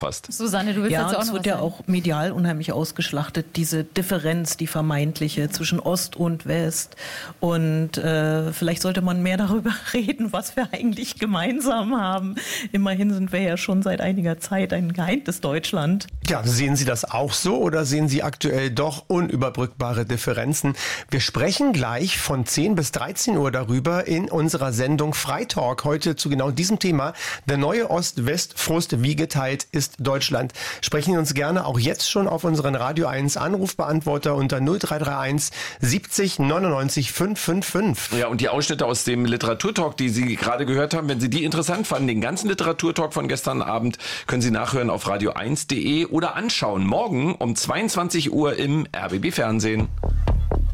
Fast. Susanne, du willst dazu auch noch was sagen? Es wird ja auch medial unheimlich ausgeschlachtet, diese Differenz, die vermeintliche zwischen Ost und West. Und vielleicht sollte man mehr darüber reden, was wir eigentlich gemeinsam haben. Immerhin sind wir ja schon seit einiger Zeit ein geeintes Deutschland. Ja, sehen Sie das auch so oder sehen Sie aktuell doch unüberbrückbare Differenzen? Wir sprechen gleich von 10 bis 13 Uhr darüber in unserer Sendung Freitalk. Heute zu genau diesem Thema. Der neue Ost-West-Frust, wie geteilt ist Deutschland. Sprechen Sie uns gerne auch jetzt schon auf unseren Radio 1 Anrufbeantworter unter 0331 70 99 555. Ja, und die Ausschnitte aus dem Literaturtalk, die Sie gerade gehört haben, wenn Sie die interessant fanden, den ganzen Literaturtalk von gestern Abend, können Sie nachhören auf radio1.de oder anschauen. Morgen um 22 Uhr im RBB Fernsehen.